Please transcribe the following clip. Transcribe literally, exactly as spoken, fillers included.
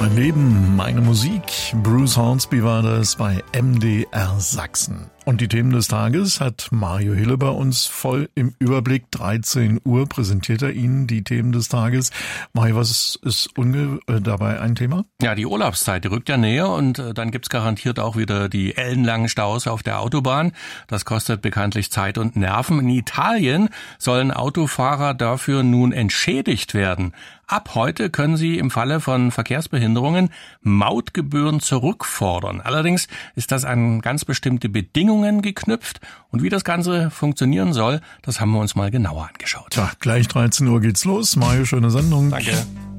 Mein Leben, meine Musik. Bruce Hornsby war das bei M D R Sachsen. Und die Themen des Tages hat Mario Hille bei uns voll im Überblick. dreizehn Uhr präsentiert er Ihnen die Themen des Tages. Mario, was ist unge- äh, dabei ein Thema? Ja, die Urlaubszeit, die rückt ja näher und äh, dann gibt's garantiert auch wieder die ellenlangen Staus auf der Autobahn. Das kostet bekanntlich Zeit und Nerven. In Italien sollen Autofahrer dafür nun entschädigt werden. Ab heute können sie im Falle von Verkehrsbehinderungen Mautgebühren zurückfordern. Allerdings ist das an ganz bestimmte Bedingungen geknüpft. Und wie das Ganze funktionieren soll, das haben wir uns mal genauer angeschaut. Tja, gleich dreizehn Uhr geht's los. Mario, schöne Sendung. Danke.